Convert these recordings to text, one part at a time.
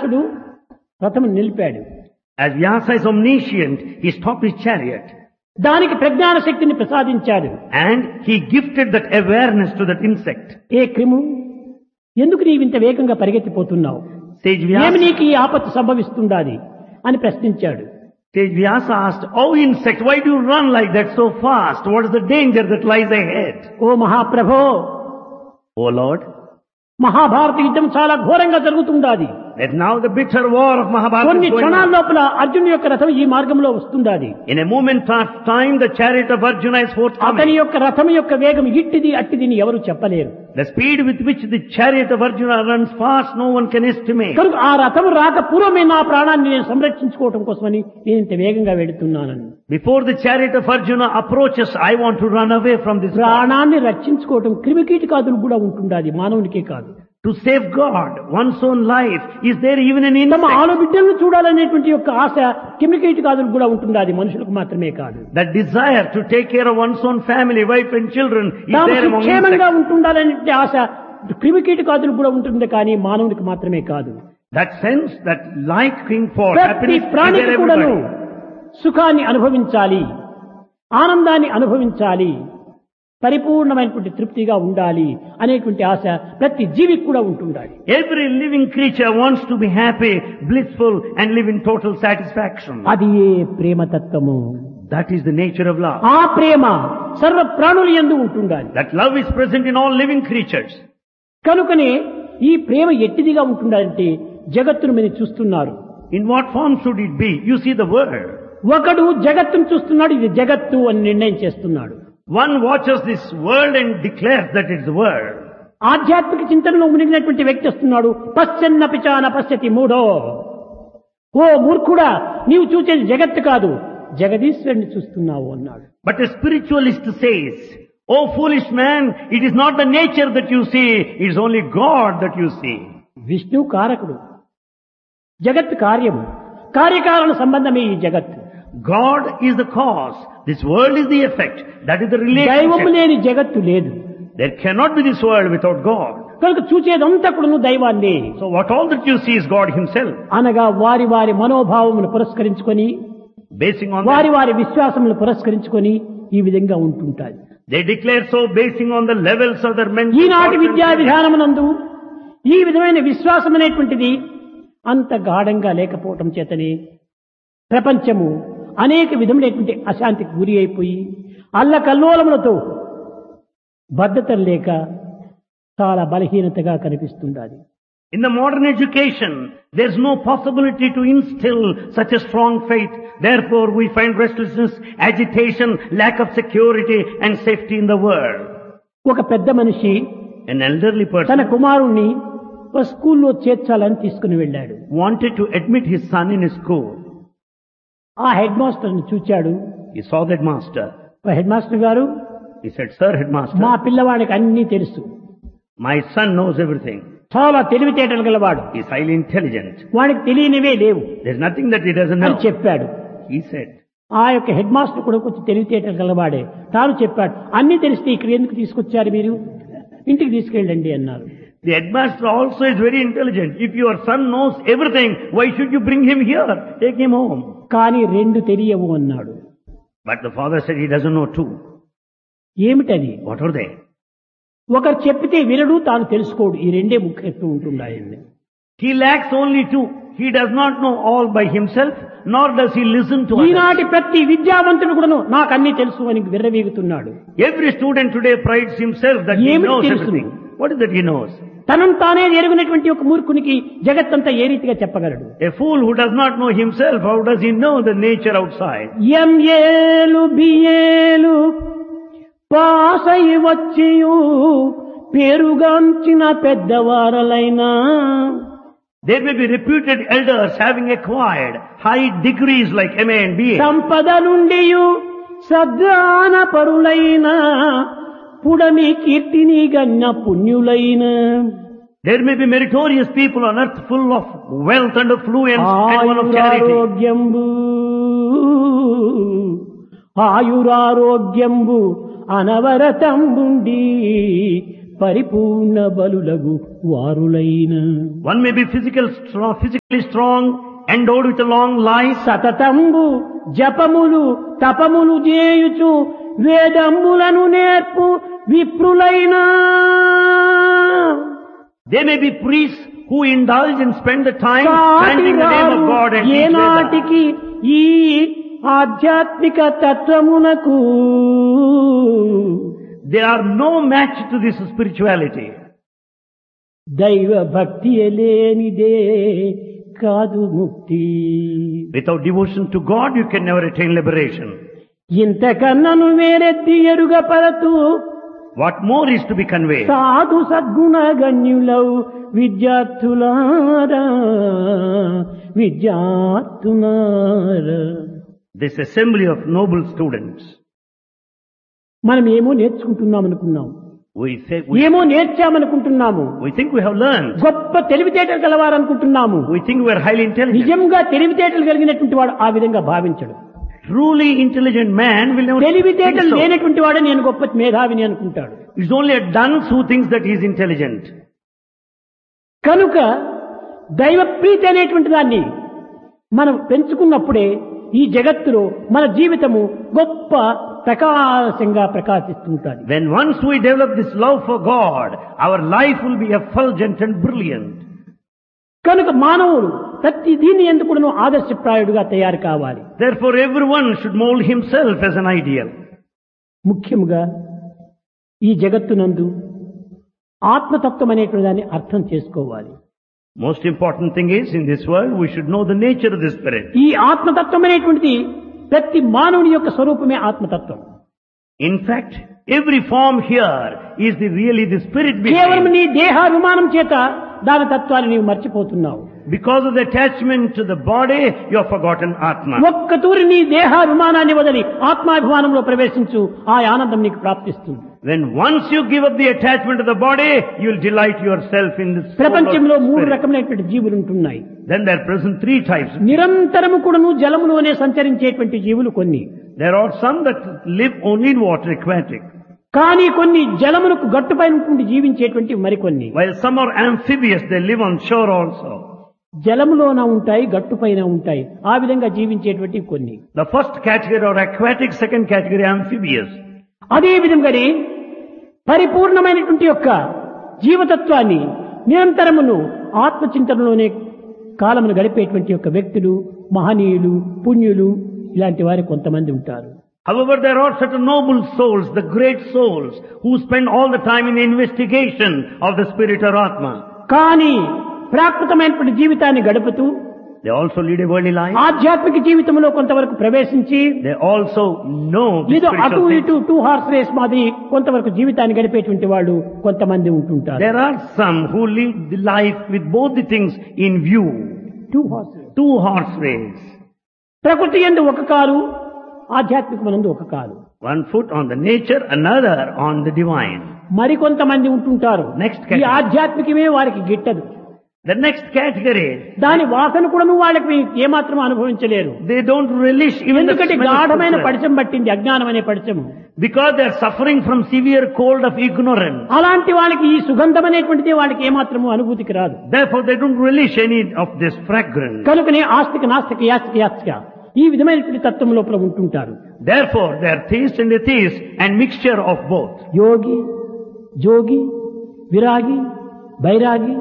వ్యాసుడు రథము నిలిపాడు. As Vyasa is omniscient, he stopped his chariot. దానికి ప్రజ్ఞాన శక్తిని ప్రసాదించాడు. And he gifted that awareness to that insect. ఏ క్రిము, ఎందుకు నీవు ఇంత వేగంగా పరిగెత్తిపోతున్నావు? Sage ఏమి Vyasa, నీకు ఈ ఆపత్తు సంభవిస్తుండాది అని ప్రశ్నించాడు. Sage Vyasa asked, "Oh insect, why do you run like that so fast? What is the danger that lies ahead?" Oh మహాప్రభో, O Lord, Mahabharata యుద్ధం చాలా ఘోరంగా జరుగుతుండాది. that now the bitter war of Mahabharata కొన్ని is going క్షణాల on. లోపల అర్జునుడి యొక్క రథం ఈ మార్గంలో వస్తుండాది. In a moment of time, the chariot of Arjuna is అతని forthcoming. యొక్క రథం యొక్క వేగం ఇట్టిది అట్టిదిని ఎవరు చెప్పలేరు. The speed with which the chariot of Arjuna runs fast, no one can estimate. కనుక ఆ రథం రాక పూర్వమే నా ప్రాణాన్ని నేను సంరక్షించుకోవటం కోసమని నేను ఇంత వేగంగా వెళుతున్నానని. Before the chariot of Arjuna approaches, I want to run away from this war. ప్రాణాన్ని రక్షించుకోవటం క్రిమికీటకాదులు కూడా ఉంటుండాది, మానవునికే కాదు. To safeguard one's own life, is there even an తమ insect? ఆడబిడ్డలను చూడాలనేటువంటి యొక్క ఆశ క్రిమికీటకాదులు కూడా ఉంటుండాది, మనుషులకు మాత్రమే కాదు. That desire to take care of one's own family, wife and children, is తాము there among సుక్షేమంగా insects. ఉంటుండాలనే ఆశ క్రిమికీటకాదులు కూడా ఉంటుంది, కానీ మానవునికి మాత్రమే కాదు. That sense, that liking for ప్రతి happiness, is ప్రాణికి there కూడాను everybody. సుఖాన్ని అనుభవించాలి, ఆనందాన్ని అనుభవించాలి, పరిపూర్ణమైనటువంటి తృప్తిగా ఉండాలి అనేటువంటి ఆశ ప్రతి జీవికి కూడా ఉంటుండాలి. Every living creature wants to be happy, blissful, and live in total satisfaction. అది ఏ ప్రేమతత్వము. That is the nature of love. ఆ ప్రేమ సర్వ ప్రాణుల యందు ఉంటుండాలి. That love is present in all living creatures. కనుకనే ఈ ప్రేమ ఎట్టిదిగా ఉంటుందంటే జగత్తును మీరు చూస్తున్నారు. In what form should it be? You see the world. ఒకడు జగత్తును చూస్తున్నాడు, ఇది జగత్తు అని నిర్ణయం చేస్తున్నాడు. One watches this world and declares that it's the world. ఆధ్యాత్మిక చింతనలో మునిగినటువంటి వ్యక్తి వస్తున్నాడు, పశ్చన్న పిచాన పశ్యతి మూఢో. ఓ మూర్ఖుడా, నీవు చూసేది జగత్తు కాదు, జగదీశ్వరుని చూస్తున్నావు అన్నాడు. But a spiritualist says, "Oh foolish man, it is not the nature that you see, it is only God that you see." Vishnu కారకుడు, జగత్ కార్యము, కార్యకారణ సంబంధమే ఈ జగత్తు. God is the cause. This world is the effect. That is the దైవము relationship. లేని జగత్తు లేదు. There cannot be this world without God. కనుక చూచేదంతా కూడా దైవాన్ని. So what all that you see is God himself. అనగా వారి వారి మనోభావమును పురస్కరించుకొని, Basing on వారి that, వారి విశ్వాసములను పురస్కరించుకొని ఈ విధంగా ఉంటుంటాయి. they declare so basing on the levels of their mental ఈనాటి thoughts విద్యా and విధానమునందు ఈ విధమైన విశ్వాసం అనేటువంటిది అంత గాఢంగా లేకపోవటం చేతనే ప్రపంచము అనేక విధములైనటువంటి అశాంతికి గురి అయిపోయి అల్లకల్లోలములతో బద్ధతం లేక చాలా బలహీనతగా కనిపిస్తుండాలి. In the modern education, there's no possibility to instill such a strong faith. Therefore, we find restlessness, agitation, lack of security and safety in the world. ఒక పెద్ద మనిషి An elderly తన person కుమారుణ్ణి ఒక స్కూల్లో చేర్చాలని తీసుకుని వెళ్ళాడు. wanted to admit his son in his school. ఆ హెడ్ మాస్టర్ని చూచాడు. He saw that master. Head master గారు, He said, "Sir, headmaster, మా పిల్లవాడికి అన్నీ తెలుసు, my son knows everything. చాలా తెలివితేటలు గలవాడు, He's highly intelligent. వాడికి తెలియనివే లేవు There's nothing that he doesn't అని know." చెప్పాడు. He said, ఆ యొక్క హెడ్ మాస్టర్ కూడా కొంచెం తెలివితేటలు గలవాడే. తాను చెప్పాడు, అన్ని తెలిస్తే ఇక్కడ ఎందుకు తీసుకొచ్చారు మీరు, ఇంటికి తీసుకెళ్ళండి అన్నారు. the headmaster also is very intelligent. If your son knows everything, why should you bring him here? Take him home. కానీ రెండు తెలియవు అన్నాడు. But the father said he doesn't know two. ఏమిటది? What are they? ఒకరు చెప్పితే వినడు, తాను తెలుసుకోడు. ఈ రెండే ముఖ్యత్వం ఉంటున్నాయండి. He lacks only two. He does not know all by himself, nor does he listen to others. ఈనాటి ప్రతి విద్యావంతుడు కూడాను నాకు అన్ని తెలుసు అని విర్రవీగుతున్నాడు. Every student today prides himself that he ఏమిటి knows తెలుసు? everything. What is that he knows? తనను తానే ఎరుగునటువంటి ఒక మూర్ఖునికి జగత్తంతా ఏ రీతిగా చెప్పగలడు? A fool who does not know himself, how does he know the nature outside? ఎంఏలు బిఏలు పాసై వచ్చియు పేరుగాంచిన పెద్దవారలైనా There may be reputed elders having acquired high degrees like MA and BA. సంపద నుండియు సద్దాన పరులైన పుడమి కీర్తిని గన్న పుణ్యులైన There may be meritorious people on earth full of wealth and affluence and one of charity. ఆయురారోగ్యంబు అనవరతంబుండి పరిపూర్ణ బలులగు వారులైన. One may be physically strong, endowed with a long life. సతతంబు జపములు తపములు చేయుచు వేదంబులను నేర్పు విప్రులైన. They may be priests who indulge and spend the time chanting the name of God and teach Vedas. ఏనాటికి ఈ ఆధ్యాత్మిక తత్వమునకు They are no match to this spirituality. దైవ భక్తి లేనిదే కాదు ముక్తి. Without devotion to God, you can never attain liberation. ఇంతకన్నను వేరెత్తి ఎరుగపరతు What more is to be conveyed? సాధు సద్గుణ గణ్యులౌ విద్యార్థులారా విద్యార్థులారా. This assembly of noble students. మనం ఏమో నేర్చుకుంటున్నాం అనుకున్నాం, We ఏమో నేర్చామనుకుంటున్నాము, think we have learned. గొప్ప తెలివితేటలు కలవారనుకుంటున్నాము. We think we are highly intelligent. నిజంగా తెలివితేటలు కలిగినటువంటి వాడు ఆ విధంగా భావించడు. Truly intelligent man will never think తెలివితేటలు so. లేనటువంటి వాడే నేను గొప్ప మేధావిని అనుకుంటాడు. It's only a dunce who thinks that he is intelligent. కనుక దైవప్రీతి అనేటువంటి దాన్ని మనం పెంచుకున్నప్పుడే ఈ జగత్తులో మన జీవితము గొప్ప ప్రకాశంగా ప్రకాశిస్తుంటుంది. When once we develop this love for God, our life will be effulgent and brilliant. కనుక మానవుడు ప్రతి దీన్ని ఎందుకు ఆదర్శప్రాయుడుగా తయారు కావాలి. Therefore everyone should mold himself as an ideal. ముఖ్యంగా ఈ జగత్తునందు ఆత్మతత్వం అనేటువంటి దాన్ని అర్థం చేసుకోవాలి. Most important thing is, in this world, we should know the nature of the spirit. ఈ ఆత్మతత్వం అనేటువంటిది ప్రతి మానవుని యొక్క స్వరూపమే ఆత్మతత్వం. In fact, every form here is really the spirit కేవలం behind. నీ దేహాభిమానం చేత దాని తత్వాన్ని నీవు మర్చిపోతున్నావు. Because of the attachment to the body, you have forgotten Atma. ఒక్క తూరి నీ దేహాభిమానాన్ని వదిలి ఆత్మాభిమానంలో ప్రవేశించు, ఆ ఆనందం నీకు ప్రాప్తిస్తుంది. When once you give up the attachment to the body, you will delight yourself in the soul of ప్రపంచంలో మూడు spirit. రకమైనటువంటి జీవులు ఉంటున్నాయి. Then there are present three types. నిరంతరము కూడాను జలములోనే సంచరించేటువంటి జీవులు కొన్ని. There are some that live only in water, aquatic. కానీ కొన్ని జలమునకు గట్టుపైన ఉండి జీవించేటువంటి మరికొన్ని. While some are amphibious, they live on shore also. జలములోన ఉంటాయి, గట్టుపైన ఉంటాయి. ఆ విధంగా జీవించేటువంటి కొన్ని. The first category are aquatic, second category amphibious. అదే విధంగానే పరిపూర్ణమైనటువంటి యొక్క జీవతత్వాన్ని నిరంతరమును ఆత్మచింతనలోనే కాలమును గడిపేటువంటి యొక్క వ్యక్తులు, మహనీయులు, పుణ్యులు, ఇలాంటి వారు కొంతమంది ఉంటారు. However, there are certain noble souls, the great souls, who spend all the time in the investigation of the spirit or Atma. కానీ ప్రాకృతమైనటువంటి జీవితాన్ని గడుపుతూ They also lead a worldly life. ఆధ్యాత్మిక జీవితంలో కొంతవరకు ప్రవేశించి They also know the ఏదో అటు spiritual ఇటు things. 2 హార్స్ రేస్ మాదిరి కొంతవరకు జీవితాన్ని గడిపేటువంటి వాళ్ళు కొంతమంది ఉంటుంటారు. There are some who live the life with both the things in view. 2 horse race. 2 horse race. ప్రకృతి యందు ఒక కాలు, ఆధ్యాత్మికమనందు ఒక కాలు. One foot on the nature, another on the divine. మరికొంతమంది ఉంటుంటారు Next ఈ category. ఆధ్యాత్మికమే వారికి గిట్టదు. The next category, దాని వాసన కూడాను వాళ్ళకి ఏమాత్రం అనుభవించలేరు. they don't relish even the ఎందుకంటే smell of గాఢమైన footwear. పడిచం పట్టింది, అజ్ఞానం అనే పడిచము. Because they are suffering from severe cold of ignorance. అలాంటి వాళ్ళకి ఈ సుగంధం అనేటువంటిది వాళ్ళకి ఏమాత్రము అనుభూతికి రాదు. Therefore they don't relish any of this fragrance. కనుకనే ఆస్తిక నాస్తిక యాస్తిక యాస్తిక ఈ విధమైనటువంటి తత్వం లోపల ఉంటుంటారు. Therefore they are theist and atheist and mixture of both. యోగి, జోగి, విరాగి, బైరాగి,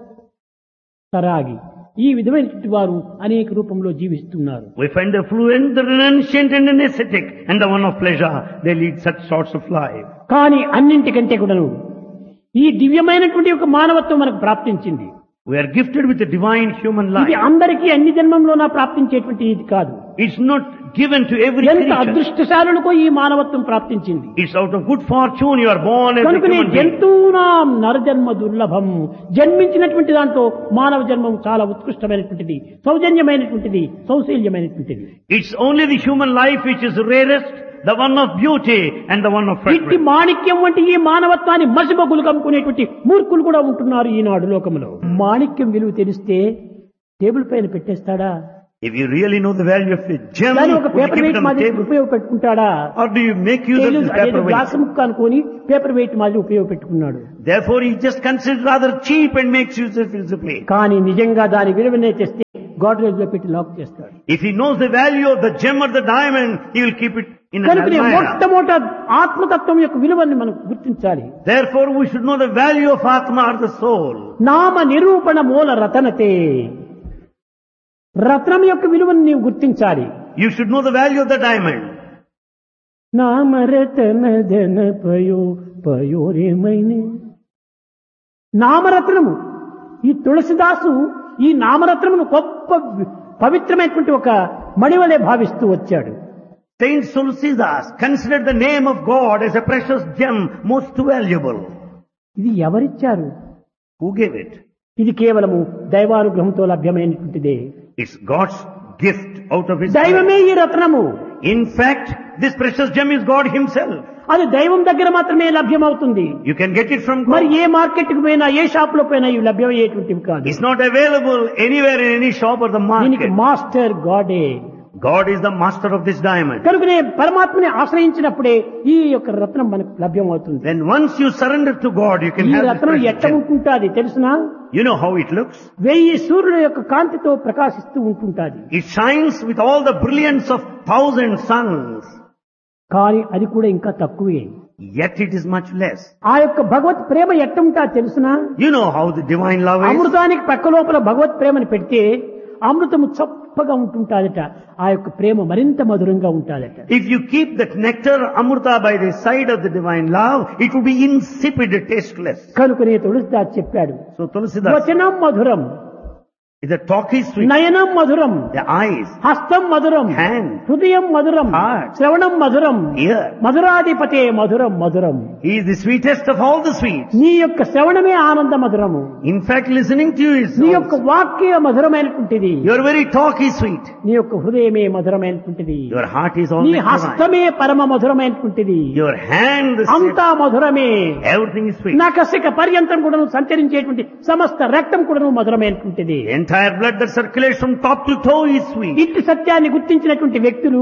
సరాగి ఈ విధమైనటువంటి వారు అనేక రూపంలో జీవిస్తున్నారు. We find the fluent, the renunciant and an ascetic and the one of pleasure. They lead such sorts of life. కానీ అన్నింటికంటే కూడాను ఈ దివ్యమైనటువంటి ఒక మానవత్వం మనకు ప్రాప్తించింది. We are gifted with a divine human ఇది life. అందరికీ అన్ని జన్మంలోనా ప్రాప్తించేటువంటి ఇది కాదు. It's not given to every ఎంత creature. అదృష్టశాలులకో ఈ మానవత్వం ప్రాప్తించింది. It's out of good fortune you are born as a కనుకనే human being. జంతువునాం నరజన్మ దుర్లభం. జన్మించినటువంటి దాంట్లో మానవ జన్మం చాలా ఉత్కృష్టమైనటువంటిది, సౌజన్యమైనటువంటిది, సౌశీల్యమైనటువంటిది. It's only the human life which is rarest, the one of beauty and the one of ఇట్టి fragrance. మాణిక్యం వంటి ఈ మానవత్వాన్ని మసిబొగ్గులు కమ్ముకునేటువంటి మూర్ఖులు కూడా ఉంటున్నారు ఈనాడు లోకంలో. మాణిక్యం విలువ తెలిస్తే టేబుల్ పైన పెట్టేస్తాడా? If you really know the value of a gem, దాని ఒక would you paper keep it wait on the మాదిరి table? ఉపయోగపెట్టుకుంటాడా? Or do you make use of this glass paperweight? ముక్క అనుకొని పేపర్ వెయిట్ మాదిరి ఉపయోగపెట్టుకున్నాడు. Therefore, he just considers rather cheap and makes use of it as a plate. కానీ నిజంగా దాని విలువనే తెస్తే గాడ్రేజ్ లో పెట్టి లాక్ చేస్తాడు. If he knows the value of the gem or the diamond, he will keep it in an కనుక almirah. మొట్టమొదట ఆత్మతత్వం యొక్క విలువని మనం గుర్తించాలి. Therefore, we should know the value of Atma or the soul. నామ నిరూపణ మూల రతనతే. రత్నం యొక్క విలువను నీవు గుర్తించాలి. You should know the value of the diamond. నామరతన ధన పయోరేమైనే. నామరత్నము. ఈ తులసిదాసు ఈ నామరత్నమును గొప్ప పవిత్రమైనటువంటి ఒక మణివలే భావిస్తూ వచ్చాడు. Saint Tulsidas considered the name of God as a precious gem, most valuable. ఇది ఎవరిచ్చారు? Who gave it? ఇది కేవలము దైవానుగ్రహంతో లభ్యమైనటువంటిదే. It's God's gift out of His దైవమే ఈ రత్నము. In fact, this precious gem is God Himself. అది దైవం దగ్గర మాత్రమే లభ్యమవుతుంది. You can get it from మరి God. ఏ మార్కెట్ కు పోయినా ఏ షాప్ లో పోయినా ఇవి లభ్యమయ్యేటువంటివి కాదు. It's not available anywhere in any shop or the దీనికి market. Master గాడే. God is the master of this diamond. కనుకనే పరమాత్మని ఆశ్రయించినప్పుడే ఈ యొక్క రత్నం మనకు లభ్యమవుతుంది. Then once you surrender to God, you can ఈ have this రత్నం precious ఎట్లా gem. ఉంటుంటాది తెలుసునా? You know how it looks? 1000 సూర్యుల యొక్క కాంతితో ప్రకాశిస్తూ ఉంటుంటాది. It shines with all the brilliance of 1000 suns. కానీ అది కూడా ఇంకా తక్కువే. Yet it is much less. ఆ యొక్క భగవత్ ప్రేమ ఎట్టుంటా తెలుసునా? You know how the divine love is? అమృతానికి పక్క లోపల భగవత్ ప్రేమను పెడితే అమృతము చప్పగా ఉంటుంటాదట. ఆ యొక్క ప్రేమ మరింత మధురంగా ఉంటాదట. If you keep that nectar, amrita, by the side of the divine love, it will be insipid, tasteless. కనుకనే తులసిదాస్ చెప్పాడు, So Tulsidas, వచనం మధురం, the talk is sweet, నయనం మధురం, the eyes, హస్తం మధురం, hand, హృదయం మధురం, heart, శ్రవణం మధురం, ear. మధురాధిపతే మధురం మధురం. He is the sweetest of all the sweets. నీ యొక్క శ్రవణమే ఆనంద మధురము. In fact, listening to you is నీ యొక్క వాక్య మధురమైనటువంటిది. your very talk is sweet. నీ యొక్క హృదయమే మధురమైనటువంటిది. Your heart is నీ always divine. హస్తమే పరమ మధురమైనటువంటిది. Your hand, the అంతా మధురమే. everything is sweet. నకసిక పర్యంతం కూడాను సంచరించేటువంటి సమస్త రక్తం కూడాను మధురమైనటువంటిది. The entire blood that circulates from top to toe is sweet. ఇట్టి సత్యాన్ని గుర్తించినటువంటి వ్యక్తులు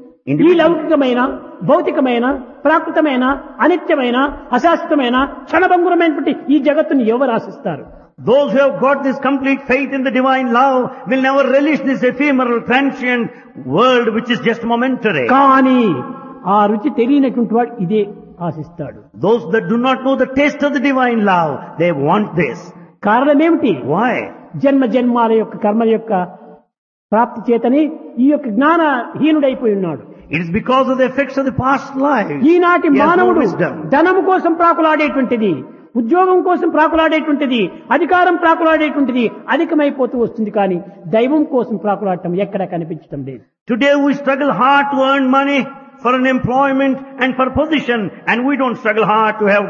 ఈ లౌకికమైన భౌతికమైన ప్రాకృతమైన అనిత్యమైన అశాశ్వతమైన క్షణభంగురమైనటువంటి ఈ జగత్తుని ఎవరు ఆశిస్తారు? Those who have got this complete faith in the divine love will never relish this ephemeral, transient world which is just momentary. కానీ ఆ రుచి తెలియనటువంటి వాడు ఇదే ఆశిస్తాడు. Those that do not know the taste of the divine love, they want this. కారణం ఏమిటి? Why? జన్మ జన్మాల యొక్క కర్మల యొక్క ప్రాప్తి చేతని ఈ యొక్క జ్ఞానహీనుడైపోయి ఉన్నాడు. It is because of the effects of the past life. ఈనాటి He has no మానవుడు wisdom. ధనము కోసం ప్రాకులాడేటువంటిది, ఉద్యోగం కోసం ప్రాకులాడేటువంటిది, అధికారం ప్రాకులాడేటువంటిది అధికమైపోతూ వస్తుంది. కానీ దైవం కోసం ప్రాకులాడటం ఎక్కడ కనిపించడం లేదు. Today we struggle hard to earn money for an employment and for position, and we don't struggle hard to have